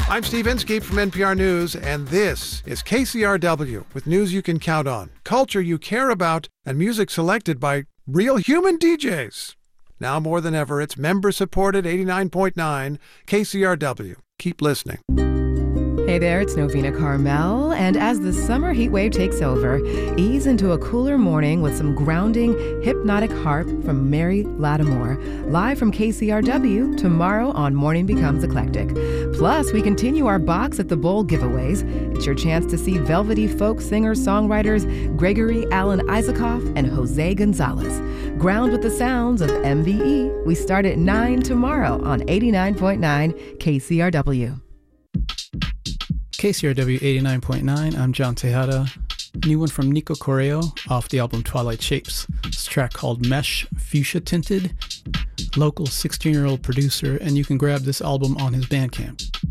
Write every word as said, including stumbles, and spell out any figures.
I'm Steve Inskeep from N P R News, and this is K C R W with news you can count on, culture you care about, and music selected by real human D Js. Now more than ever, it's member-supported eighty-nine point nine K C R W. Keep listening. Hey there, it's Novena Carmel, and as the summer heat wave takes over, ease into a cooler morning with some grounding, hypnotic harp from Mary Lattimore, live from K C R W tomorrow on Morning Becomes Eclectic. Plus, we continue our Box at the Bowl giveaways. It's your chance to see velvety folk singers-songwriters Gregory Alan Isaacoff and Jose Gonzalez. Ground with the sounds of M B E. We start at nine tomorrow on eighty-nine point nine K C R W. K C R W eighty-nine point nine, I'm John Tejada. New one from Nico Correo off the album Twilight Shapes. It's a track called Mesh Fuchsia Tinted. Local sixteen-year-old producer, and you can grab this album on his Bandcamp.